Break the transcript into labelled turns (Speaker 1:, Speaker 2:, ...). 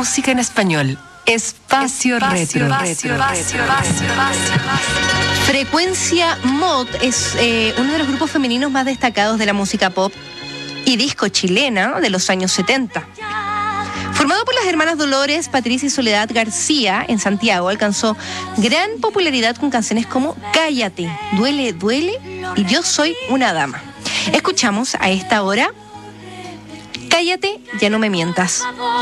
Speaker 1: música en español. Espacio Retro.
Speaker 2: Frecuencia Mod es uno de los grupos femeninos más destacados de la música pop y disco chilena de los años 70. Formado por las hermanas Dolores, Patricia y Soledad García en Santiago, alcanzó gran popularidad con canciones como Cállate, Duele, Duele y Yo Soy una Dama. Escuchamos a esta hora Cállate, ya no me mientas.